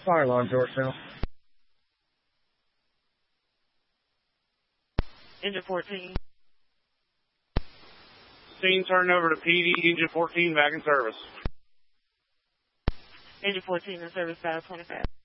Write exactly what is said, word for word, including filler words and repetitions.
Fire alarm, Georgetown. Engine fourteen. Scene turned over to P D, Engine fourteen back in service. Engine fourteen in service, battle twenty-five.